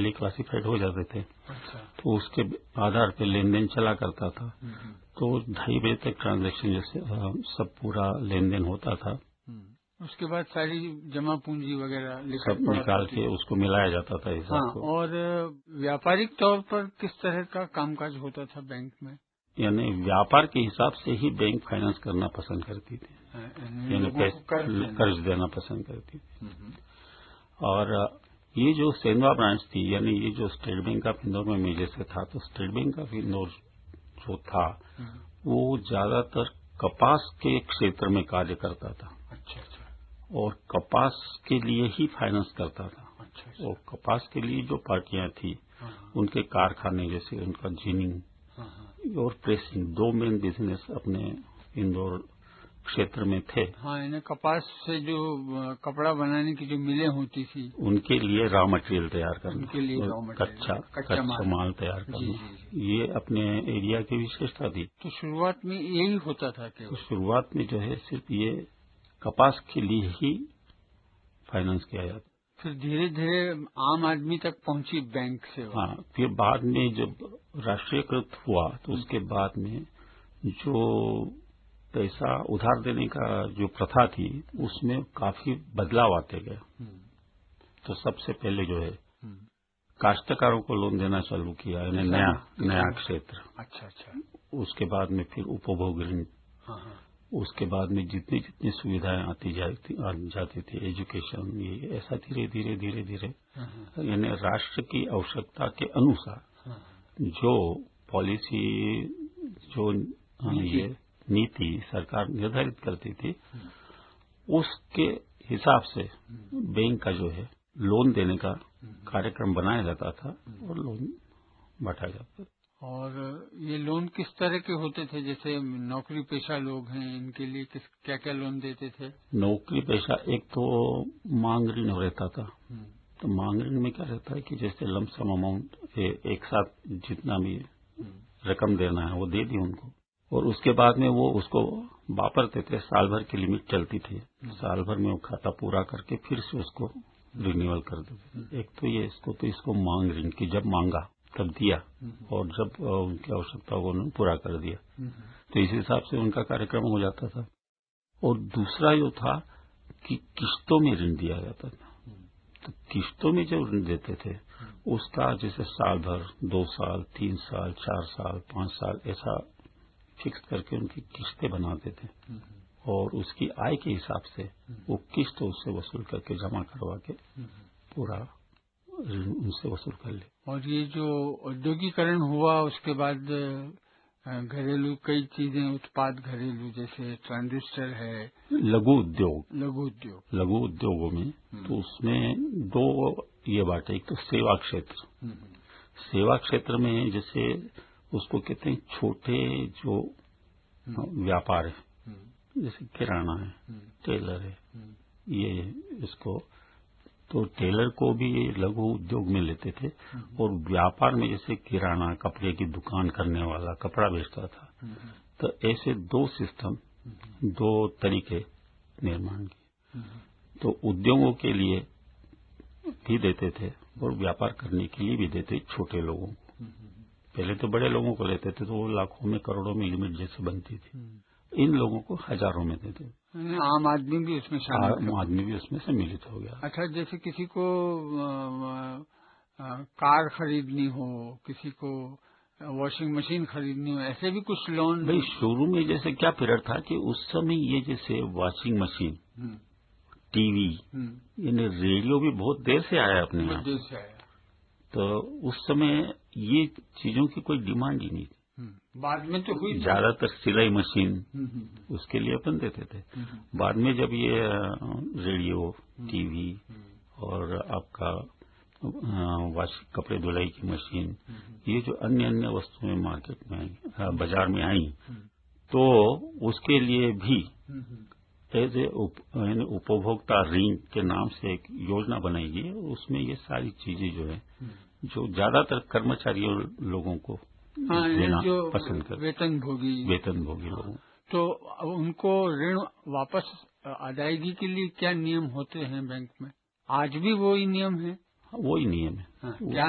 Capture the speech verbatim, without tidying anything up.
लिए क्लासिफाइड हो जाते थे। अच्छा। तो उसके आधार पे लेन देन चला करता था। तो ढाई बजे तक ट्रांजैक्शन जैसे सब पूरा लेन देन होता था। उसके बाद सारी जमा पूंजी वगैरह सब निकाल के उसको मिलाया जाता था हिसाब हाँ, को। और व्यापारिक तौर पर किस तरह का कामकाज होता था बैंक में? यानी व्यापार के हिसाब से ही बैंक फाइनेंस करना पसंद करती थी, यानी कर्ज देना पसंद करती थी। और ये जो सेंधवा ब्रांच थी, यानी ये जो स्टेट बैंक ऑफ इंदौर में मेजर से था, तो स्टेट बैंक ऑफ इंदौर जो था वो ज्यादातर कपास के क्षेत्र में कार्य करता था। अच्छा अच्छा। और कपास के लिए ही फाइनेंस करता था। अच्छा अच्छा। और कपास के लिए जो पार्टियां थी उनके कारखाने, जैसे उनका जिनिंग और प्रेसिंग, दो मेन बिजनेस अपने इंदौर क्षेत्र में थे। हाँ, इन्हें कपास से जो कपड़ा बनाने की जो मिलें होती थी उनके लिए रॉ मटेरियल तैयार करना, उनके लिए कच्चा कच्चा माल तैयार करना, जी, जी, जी। ये अपने एरिया की विशेषता थी। तो शुरुआत में यही होता था कि तो शुरुआत में जो है सिर्फ ये कपास के लिए ही फाइनेंस किया जाता। फिर धीरे धीरे आम आदमी तक पहुंची बैंक से। हाँ, फिर बाद में जब राष्ट्रीयकृत हुआ तो उसके बाद में जो पैसा उधार देने का जो प्रथा थी उसमें काफी बदलाव आते गए। तो सबसे पहले जो है काश्तकारों को लोन देना चालू किया, यानी नया नया क्षेत्र। अच्छा अच्छा। उसके बाद में फिर उपभोग ऋण, उसके बाद में जितनी जितनी सुविधाएं आती जाती जाती थी, एजुकेशन, ये ऐसा धीरे धीरे धीरे धीरे यानी राष्ट्र की आवश्यकता के अनुसार जो पॉलिसी, जो ये नीति सरकार निर्धारित करती थी उसके हिसाब से बैंक का जो है लोन देने का कार्यक्रम बनाया जाता था और लोन बांटा जाता था। और ये लोन किस तरह के होते थे? जैसे नौकरी पेशा लोग हैं, इनके लिए किस क्या क्या लोन देते थे? नौकरी पेशा एक तो मांग ऋण रहता था। तो मांग ऋण में क्या रहता है कि जैसे लमसम अमाउंट एक साथ जितना भी रकम देना है वो दे दी उनको, और उसके बाद में वो उसको वापरते थे। साल भर की लिमिट चलती थी, साल भर में वो खाता पूरा करके फिर से उसको रिन्यूअल कर देते। एक तो ये इसको तो इसको मांग ऋण की, जब मांगा तब दिया और जब उनकी आवश्यकता को उन्होंने पूरा कर दिया, तो इस हिसाब से उनका कार्यक्रम हो जाता था। और दूसरा जो था कि किस्तों में ऋण दिया जाता था। तो किस्तों में जो ऋण देते थे उसका जैसे साल भर, दो साल, तीन साल, चार साल, पांच साल ऐसा फिक्स करके उनकी किस्तें बनाते थे और उसकी आय के हिसाब से वो किस्त उससे वसूल करके जमा करवा के पूरा ऋण उनसे वसूल कर ले। और ये जो औद्योगिकरण हुआ उसके बाद घरेलू कई चीजें, उत्पाद घरेलू, जैसे ट्रांजिस्टर है, लघु उद्योग लघु उद्योग लघु उद्योगों में तो उसमें दो ये बात है। एक तो सेवा क्षेत्र, सेवा क्षेत्र में जैसे उसको कहते हैं छोटे जो व्यापार है, जैसे किराना है, टेलर है, ये इसको तो टेलर को भी लघु उद्योग में लेते थे। और व्यापार में जैसे किराना, कपड़े की दुकान करने वाला कपड़ा बेचता था। तो ऐसे दो सिस्टम, दो तरीके निर्माण के तो उद्योगों के लिए भी देते थे और व्यापार करने के लिए भी देते छोटे लोगों को। पहले तो बड़े लोगों को लेते थे तो वो लाखों में करोड़ों में लिमिट जैसे बनती थी, इन लोगों को हजारों में देते थे। आम आदमी भी उसमें शामिल आम आदमी भी उसमें सम्मिलित हो गया। अच्छा, जैसे किसी को आ, आ, कार खरीदनी हो, किसी को वॉशिंग मशीन खरीदनी हो, ऐसे भी कुछ लोन? भाई शुरू में जैसे क्या पीरियड था कि उस समय ये जैसे वॉशिंग मशीन, टीवी, यानी रेडियो भी बहुत देर से आया अपने यहाँ, देर से आया। तो उस समय ये चीजों की कोई डिमांड ही नहीं थी। बाद में तो हुई, ज्यादातर सिलाई मशीन उसके लिए अपन देते थे। बाद में जब ये रेडियो, टीवी और आपका वाशिंग, कपड़े धुलाई की मशीन, ये जो अन्य अन्य वस्तुएं मार्केट में आई, बाजार में आई, तो उसके लिए भी एज ए उपभोक्ता ऋण के नाम से एक योजना बनाई गई। उसमें ये सारी चीजें जो है जो ज्यादातर कर्मचारियों लोगों को हाँ, देना जो पसंद कर, वेतन भोगी वेतन भोगी लोगों, तो उनको ऋण वापस अदायगी के लिए क्या नियम होते हैं बैंक में? आज भी वही नियम है? वही नियम है। हाँ,